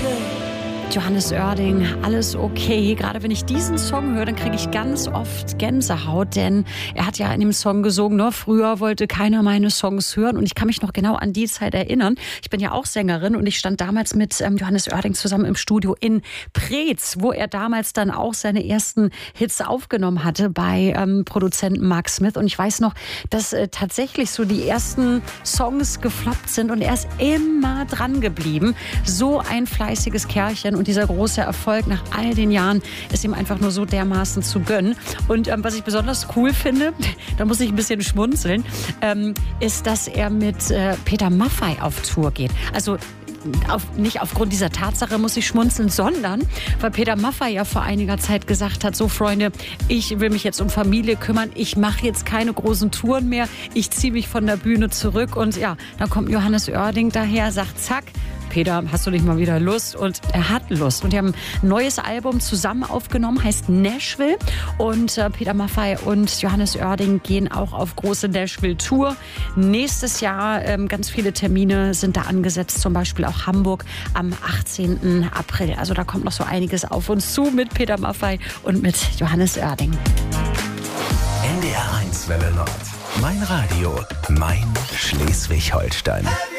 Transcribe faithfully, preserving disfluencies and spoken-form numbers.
Johannes Oerding, alles okay. Gerade wenn ich diesen Song höre, dann kriege ich ganz oft Gänsehaut, denn er hat ja in dem Song gesungen, ne? Früher wollte keiner meine Songs hören, und ich kann mich noch genau an die Zeit erinnern. Ich bin ja auch Sängerin und ich stand damals mit ähm, Johannes Oerding zusammen im Studio in Preetz, wo er damals dann auch seine ersten Hits aufgenommen hatte bei ähm, Produzenten Mark Smith, und ich weiß noch, dass äh, tatsächlich so die ersten Songs gefloppt sind und er ist immer dran geblieben. So ein fleißiges Kerlchen. Und dieser große Erfolg nach all den Jahren ist ihm einfach nur so dermaßen zu gönnen. Und ähm, was ich besonders cool finde, da muss ich ein bisschen schmunzeln, ähm, ist, dass er mit äh, Peter Maffay auf Tour geht. Also Auf, nicht aufgrund dieser Tatsache muss ich schmunzeln, sondern weil Peter Maffay ja vor einiger Zeit gesagt hat, so Freunde, ich will mich jetzt um Familie kümmern, ich mache jetzt keine großen Touren mehr, ich ziehe mich von der Bühne zurück, und ja, dann kommt Johannes Oerding daher, sagt zack, Peter, hast du nicht mal wieder Lust? Und er hat Lust. Und die haben ein neues Album zusammen aufgenommen, heißt Nashville. Und äh, Peter Maffay und Johannes Oerding gehen auch auf große Nashville-Tour. Nächstes Jahr ähm, ganz viele Termine sind da angesetzt, zum Beispiel auch Hamburg am achtzehnten April. Also da kommt noch so einiges auf uns zu mit Peter Maffay und mit Johannes Oerding. N D R eins Welle Nord. Mein Radio, mein Schleswig-Holstein.